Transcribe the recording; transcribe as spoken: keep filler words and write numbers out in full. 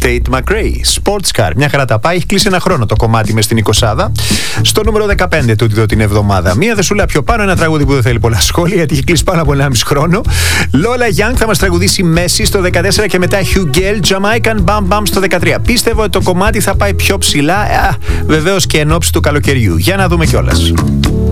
Tate McRae, Sports Car. Μια χαρά τα πάει. Έχει κλείσει ένα χρόνο το κομμάτι μες στην εικοσάδα. Στο νούμερο δεκαπέντε τούτη εδώ την εβδομάδα. Μία δεσούλα πιο πάνω, ένα τραγούδι που δεν θέλει πολλά σχόλια γιατί έχει κλείσει πάνω από ενάμιση χρόνο. Lola Young θα μας τραγουδήσει Messi στο δεκατέσσερα και μετά Hugh Gale, Jamaican Bam Bam στο δεκατρία. Πίστευω ότι το κομμάτι θα πάει πιο ψηλά, βεβαίως και εν ώψη του καλοκαιριού. Για να δούμε κιόλας.